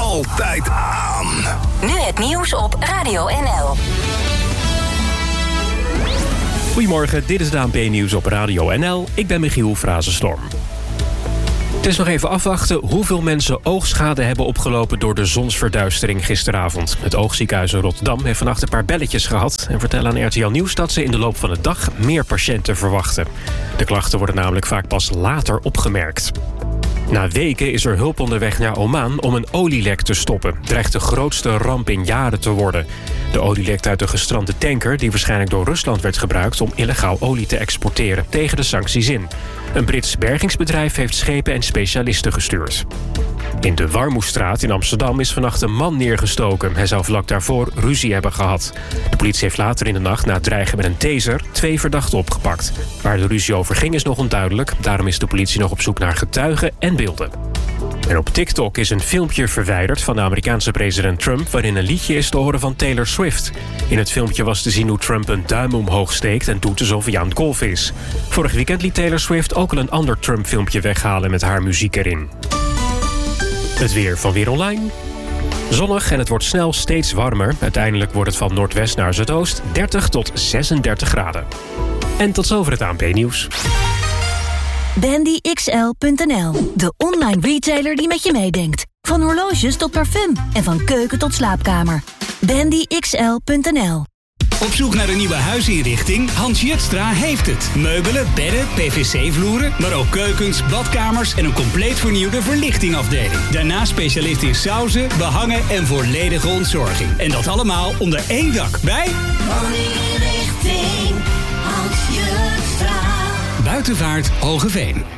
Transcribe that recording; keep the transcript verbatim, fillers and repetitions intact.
altijd aan. Nu het nieuws op Radio N L. Goedemorgen, dit is het A N P-nieuws op Radio N L. Ik ben Michiel Frazenstorm. Het is nog even afwachten hoeveel mensen oogschade hebben opgelopen door de zonsverduistering gisteravond. Het oogziekenhuis in Rotterdam heeft vannacht een paar belletjes gehad en vertellen aan R T L Nieuws dat ze in de loop van de dag meer patiënten verwachten. De klachten worden namelijk vaak pas later opgemerkt. Na weken is er hulp onderweg naar Oman om een olielek te stoppen. Het dreigt de grootste ramp in jaren te worden. De olie lekt uit een gestrande tanker die waarschijnlijk door Rusland werd gebruikt om illegaal olie te exporteren tegen de sancties in. Een Brits bergingsbedrijf heeft schepen en specialisten gestuurd. In de Warmoestraat in Amsterdam is vannacht een man neergestoken. Hij zou vlak daarvoor ruzie hebben gehad. De politie heeft later in de nacht na het dreigen met een taser twee verdachten opgepakt. Waar de ruzie over ging is nog onduidelijk. Daarom is de politie nog op zoek naar getuigen en beelden. En op TikTok is een filmpje verwijderd van de Amerikaanse president Trump, waarin een liedje is te horen van Taylor Swift. In het filmpje was te zien hoe Trump een duim omhoog steekt en doet alsof hij aan het golfen is. Vorig weekend liet Taylor Swift ook al een ander Trump-filmpje weghalen met haar muziek erin. Het weer van Weer Online. Zonnig en het wordt snel steeds warmer. Uiteindelijk wordt het van noordwest naar zuidoost dertig tot zesendertig graden. En tot zover het A N P-nieuws. Bandy X L punt N L, de online retailer die met je meedenkt. Van horloges tot parfum en van keuken tot slaapkamer. Bandy X L punt N L. Op zoek naar een nieuwe huisinrichting? Hans Jutstra heeft het. Meubelen, bedden, P V C-vloeren, maar ook keukens, badkamers en een compleet vernieuwde verlichtingafdeling. Daarnaast specialist in sauzen, behangen en volledige ontzorging. En dat allemaal onder één dak bij Woninginrichting Hans Jutstra. Buitenvaart Hogeveen.